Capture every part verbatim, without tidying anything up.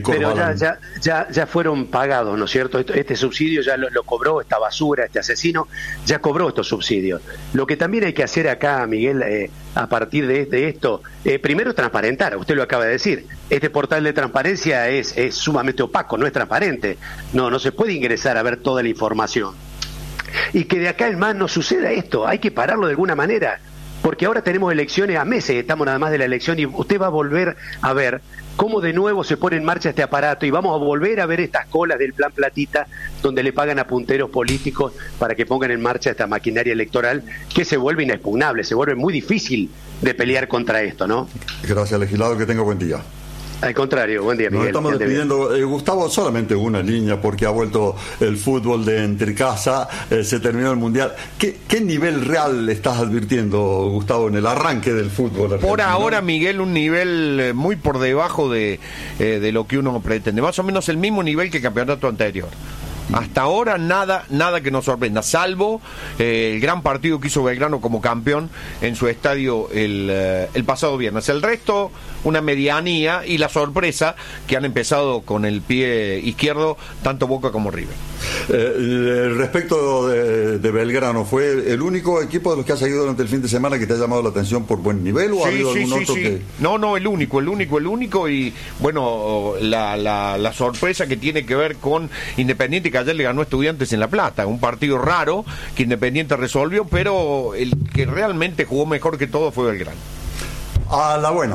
Pero ya, ya, ya, ya fueron pagados, ¿no es cierto? Este, este subsidio ya lo, lo cobró esta basura, este asesino, ya cobró estos subsidios. Lo que también hay que hacer acá, Miguel, eh, a partir de, de esto, eh, primero transparentar, usted lo acaba de decir, este portal de transparencia es, es sumamente opaco, no es transparente, no, no se puede ingresar a ver toda la información. Y que de acá en más no suceda esto, hay que pararlo de alguna manera, porque ahora tenemos elecciones a meses, estamos nada más de la elección y usted va a volver a ver cómo de nuevo se pone en marcha este aparato y vamos a volver a ver estas colas del plan Platita donde le pagan a punteros políticos para que pongan en marcha esta maquinaria electoral que se vuelve inexpugnable, se vuelve muy difícil de pelear contra esto, ¿no? Gracias, legislador, que tenga buen día. Al contrario, buen día, Miguel. Nos estamos despidiendo, eh, Gustavo, solamente una línea porque ha vuelto el fútbol de entre casa, eh, se terminó el Mundial. ¿Qué, ¿Qué nivel real estás advirtiendo, Gustavo, en el arranque del fútbol argentino? Por ahora, Miguel, un nivel muy por debajo de, eh, de lo que uno pretende, más o menos el mismo nivel que el campeonato anterior. Hasta ahora nada nada que nos sorprenda, salvo eh, el gran partido que hizo Belgrano como campeón en su estadio el, eh, el pasado viernes. El resto, una medianía y la sorpresa que han empezado con el pie izquierdo tanto Boca como River. Eh, respecto de, de Belgrano, ¿fue el único equipo de los que has seguido durante el fin de semana que te ha llamado la atención por buen nivel o sí, ha habido sí, algún sí, otro sí. que...? No, no, el único, el único, el único y bueno, la, la, la sorpresa que tiene que ver con Independiente, que ayer le ganó a Estudiantes en La Plata, un partido raro que Independiente resolvió, pero el que realmente jugó mejor que todo fue Belgrano. A la buena.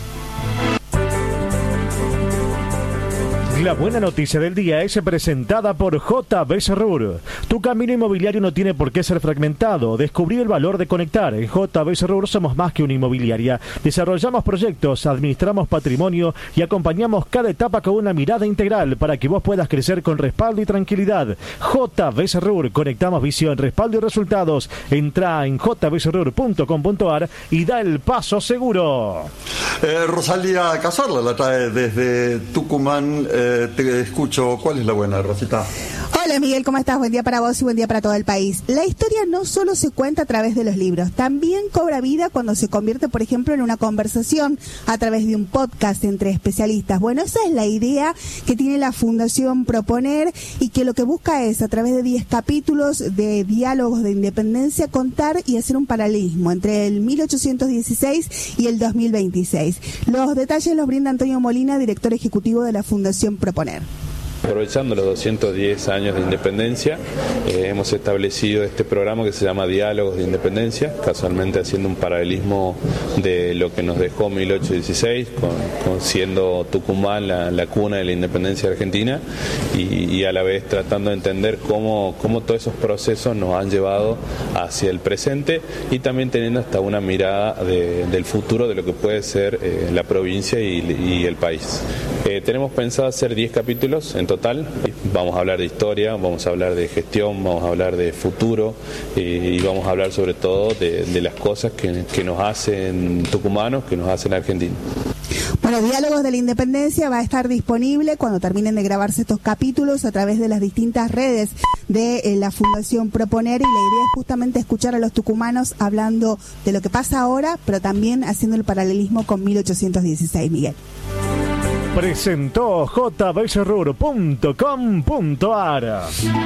La buena noticia del día es presentada por J B Serrur. Tu camino inmobiliario no tiene por qué ser fragmentado. Descubrí el valor de conectar. En J B Serrur somos más que una inmobiliaria. Desarrollamos proyectos, administramos patrimonio y acompañamos cada etapa con una mirada integral para que vos puedas crecer con respaldo y tranquilidad. J B Serrur, conectamos visión, respaldo y resultados. Entra en j b serrur punto com punto a r y da el paso seguro. Eh, Rosalía Cazorla la trae desde Tucumán. Eh, te escucho. ¿Cuál es la buena, Rosita? Hola, Miguel, ¿cómo estás? Buen día para vos y buen día para todo el país. La historia no solo se cuenta a través de los libros, también cobra vida cuando se convierte, por ejemplo, en una conversación a través de un podcast entre especialistas. Bueno, esa es la idea que tiene la Fundación Proponer y que lo que busca es, a través de diez capítulos de diálogos de independencia, contar y hacer un paralelismo entre el mil ochocientos dieciséis y el dos mil veintiséis. Los detalles los brinda Antonio Molina, director ejecutivo de la Fundación Proponer. Aprovechando los doscientos diez años de independencia, eh, hemos establecido este programa que se llama Diálogos de Independencia, casualmente haciendo un paralelismo de lo que nos dejó mil ochocientos dieciséis, con, con siendo Tucumán la, la cuna de la independencia argentina, y, y a la vez tratando de entender cómo, cómo todos esos procesos nos han llevado hacia el presente y también teniendo hasta una mirada de, del futuro de lo que puede ser eh, la provincia y, y el país. Eh, tenemos pensado hacer diez capítulos en total. Vamos a hablar de historia, vamos a hablar de gestión, vamos a hablar de futuro eh, y vamos a hablar sobre todo de, de las cosas que, que nos hacen tucumanos, que nos hacen argentinos. Bueno, Diálogos de la Independencia va a estar disponible cuando terminen de grabarse estos capítulos a través de las distintas redes de eh, la Fundación Proponer, y la idea es justamente escuchar a los tucumanos hablando de lo que pasa ahora, pero también haciendo el paralelismo con mil ochocientos dieciséis, Miguel. Presentó j b serrur punto com punto a r.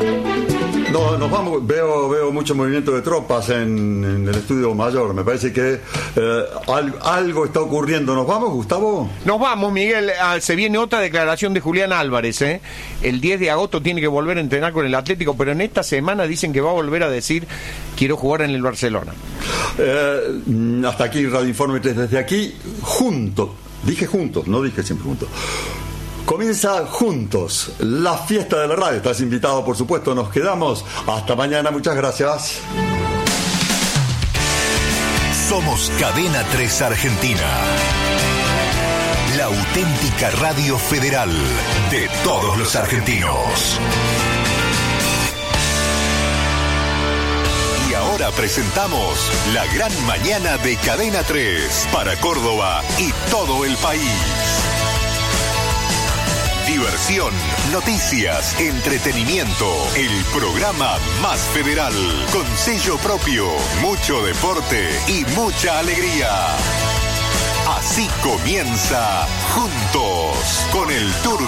No, nos vamos, veo, veo mucho movimiento de tropas en, en el estudio mayor. Me parece que eh, al, algo está ocurriendo. ¿Nos vamos, Gustavo? Nos vamos, Miguel. Ah, se viene otra declaración de Julián Álvarez, ¿eh? El diez de agosto tiene que volver a entrenar con el Atlético, pero en esta semana dicen que va a volver a decir: quiero jugar en el Barcelona. Eh, hasta aquí Radio Informe tres, desde aquí, juntos. Dije juntos, no dije siempre juntos. Comienza Juntos, la fiesta de la radio. Estás invitado, por supuesto. Nos quedamos. Hasta mañana. Muchas gracias. Somos Cadena tres Argentina. La auténtica radio federal de todos los argentinos. Y ahora presentamos la gran mañana de Cadena tres para Córdoba y todo el país. Diversión, noticias, entretenimiento, el programa más federal, con sello propio, mucho deporte y mucha alegría. Así comienza Juntos, con el Tour